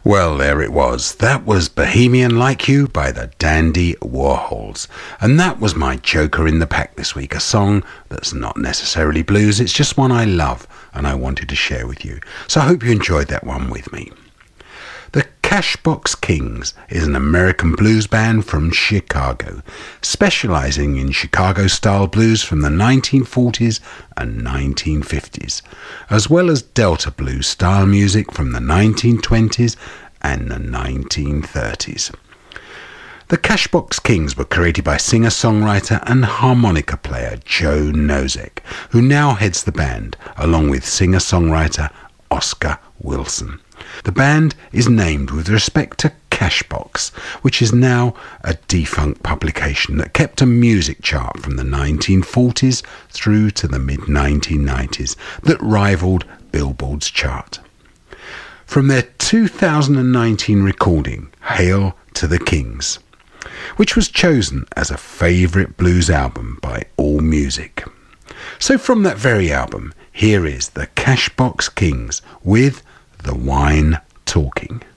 Well, there it was. That was Bohemian Like You by the Dandy Warhols. And that was my Joker in the Pack this week, a song that's not necessarily blues, it's just one I love and I wanted to share with you. So I hope you enjoyed that one with me. The Cashbox Kings is an American blues band from Chicago, specializing in Chicago-style blues from the 1940s and 1950s, as well as Delta blues style music from the 1920s and the 1930s. The Cashbox Kings were created by singer-songwriter and harmonica player Joe Nosek, who now heads the band, along with singer-songwriter Oscar Wilson. The band is named with respect to Cashbox, which is now a defunct publication that kept a music chart from the 1940s through to the mid-1990s that rivaled Billboard's chart. From their 2019 recording, Hail to the Kings, which was chosen as a favourite blues album by AllMusic. So from that very album, here is the Cashbox Kings with The Wine Talking.